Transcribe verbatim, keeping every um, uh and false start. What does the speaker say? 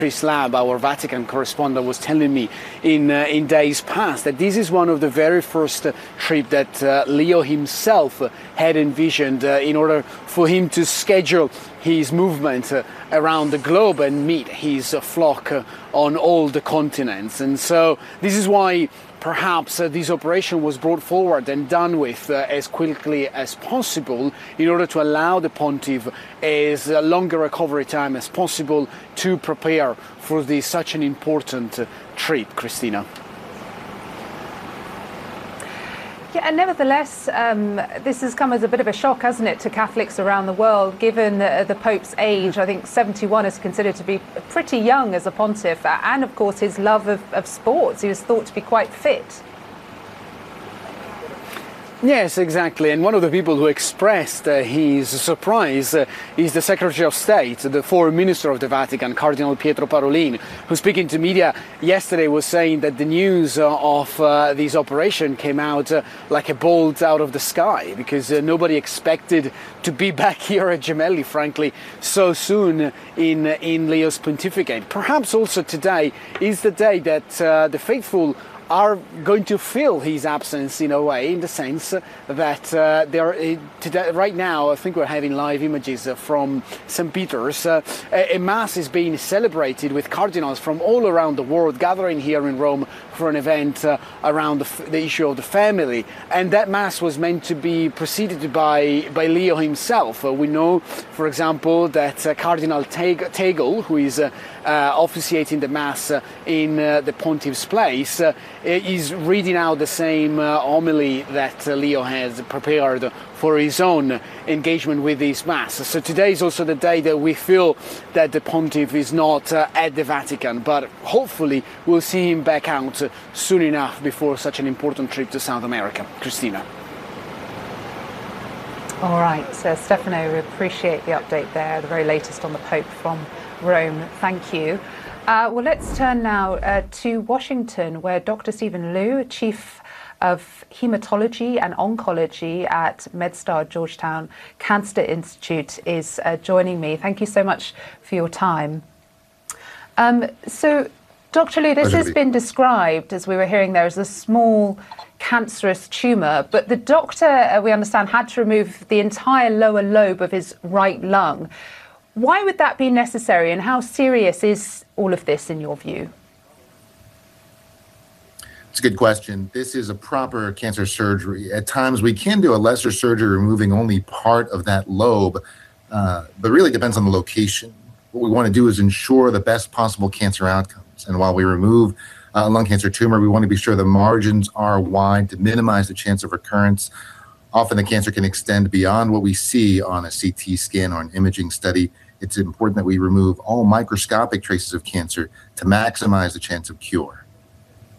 Chris Lab, our Vatican correspondent, was telling me in uh, in days past that this is one of the very first uh, trip that uh, Leo himself uh, had envisioned uh, in order for him to schedule his movement uh, around the globe and meet his uh, flock uh, on all the continents. And so this is why perhaps uh, this operation was brought forward and done with uh, as quickly as possible in order to allow the pontiff as uh, longer recovery time as possible to prepare for this such an important uh, trip, Christina. Yeah, and nevertheless, um, this has come as a bit of a shock, hasn't it, to Catholics around the world, given uh, the Pope's age. I think seventy-one is considered to be pretty young as a pontiff, and of course his love of, of sports. He was thought to be quite fit. Yes, exactly. And one of the people who expressed uh, his surprise uh, is the Secretary of State, the Foreign Minister of the Vatican, Cardinal Pietro Parolin, who, speaking to media yesterday, was saying that the news uh, of uh, this operation came out uh, like a bolt out of the sky, because uh, nobody expected to be back here at Gemelli, frankly, so soon in, in Leo's pontificate. Perhaps also today is the day that uh, the faithful are going to feel his absence in a way, in the sense that uh, they are uh, today, right now, I think we're having live images uh, from Saint Peter's. Uh, a, a mass is being celebrated with cardinals from all around the world gathering here in Rome for an event uh, around the, the issue of the family. And that mass was meant to be preceded by, by Leo himself. Uh, we know, for example, that uh, Cardinal Tagle, who is uh, uh, officiating the mass uh, in uh, the pontiff's place, uh, is reading out the same uh, homily that uh, Leo has prepared for his own engagement with this mass. So today is also the day that we feel that the pontiff is not uh, at the Vatican, but hopefully we'll see him back out uh, soon enough before such an important trip to South America. Christina. All right, so Stefano, we appreciate the update there, the very latest on the Pope from Rome. Thank you. Uh, well, let's turn now uh, to Washington, where Doctor Stephen Liu, Chief of Hematology and Oncology at MedStar Georgetown Cancer Institute, is uh, joining me. Thank you so much for your time. Um, so, Doctor Liu, this has been described, as we were hearing there, as a small cancerous tumour, but the doctor, uh, we understand, had to remove the entire lower lobe of his right lung. Why would that be necessary, and how serious is all of this in your view? It's a good question. This is a proper cancer surgery. At times we can do a lesser surgery removing only part of that lobe, uh, but really depends on the location. What we want to do is ensure the best possible cancer outcomes. And while we remove a lung cancer tumor, we want to be sure the margins are wide to minimize the chance of recurrence. Often the cancer can extend beyond what we see on a C T scan or an imaging study. It's important that we remove all microscopic traces of cancer to maximize the chance of cure.